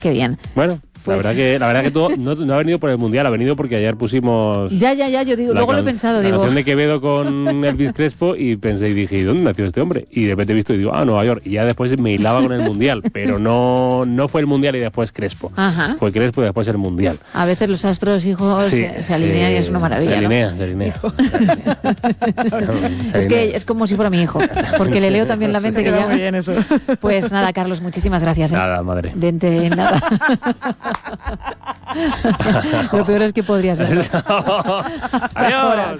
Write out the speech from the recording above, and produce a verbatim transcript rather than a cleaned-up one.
Qué bien. Bueno. Pues... La verdad que, la verdad que todo, no, no ha venido por el Mundial, ha venido porque ayer pusimos... Ya, ya, ya, yo digo, luego can- lo he pensado, la digo... canción de Quevedo con Elvis Crespo y pensé y dije, ¿y dónde nació este hombre? Y de repente he visto y digo, ah, Nueva York. Y ya después me hilaba con el Mundial, pero no, no fue el Mundial y después Crespo. Ajá. Fue Crespo y después el Mundial. A veces los astros, hijos, Sí, se, se alinean sí, y es una maravilla, Se alinea, ¿no? se alinea. Es que es como si fuera mi hijo, porque le leo también la mente que ya... Muy bien eso. Pues nada, Carlos, muchísimas gracias. ¿eh? Nada, madre. Vente, nada. Lo peor es que podría ser. Adiós.